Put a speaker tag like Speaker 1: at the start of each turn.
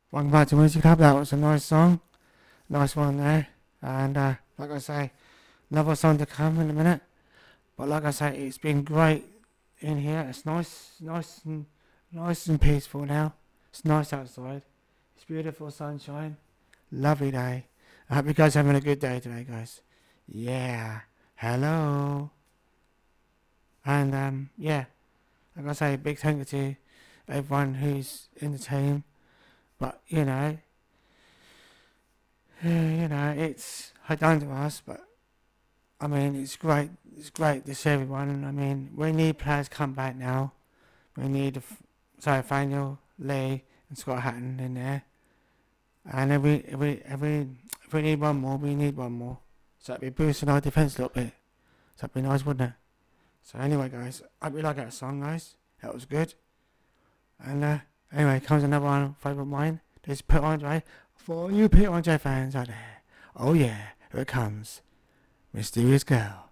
Speaker 1: Welcome back to Music Hub. That was a nice song. Nice one there. And like I say, another song to come in a minute. But like I say, it's been great in here. It's nice and peaceful now. It's nice outside. It's beautiful sunshine. Lovely day. I hope you guys are having a good day today, guys. Yeah. Hello. And yeah. Like I say, big thank you to everyone who's in the team. But it's hard down to us. But I mean, it's great. It's great to see everyone. I mean, we need players come back now. We need Nathaniel, Lee, and Scott Hatton in there. And if we need one more, we need one more. So that'd be boosting our defence a little bit. So that'd be nice, wouldn't it? So anyway, guys, I hope you like that song, guys. That was good. And anyway, comes another one, favourite of mine. This is Pit Andre. For you Pit Andre fans out there. Oh yeah, here it comes. Mysterious Girl.